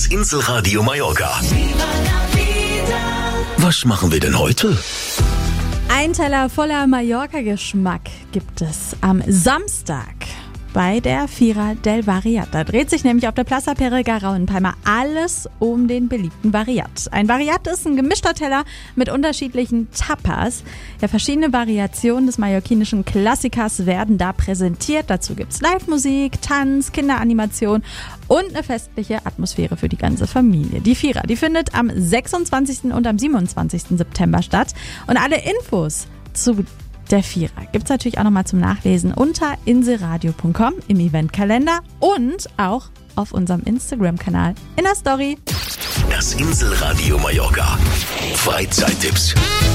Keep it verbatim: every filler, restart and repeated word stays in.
Inselradio Mallorca. Was machen wir denn heute? Ein Teller voller Mallorca-Geschmack gibt es am Samstag bei der Fira del Variat. Da dreht sich nämlich auf der Plaza Perega in Palma alles um den beliebten Variat. Ein Variat ist ein gemischter Teller mit unterschiedlichen Tapas. Ja, verschiedene Variationen des mallorquinischen Klassikers werden da präsentiert. Dazu gibt's Live-Musik, Tanz, Kinderanimation und eine festliche Atmosphäre für die ganze Familie. Die Fira, die findet am sechsundzwanzigsten und am siebenundzwanzigsten September statt. Und alle Infos zu der Fira gibt's natürlich auch nochmal zum Nachlesen unter inselradio punkt com im Eventkalender und auch auf unserem Instagram-Kanal in der Story. Das Inselradio Mallorca. Freizeittipps.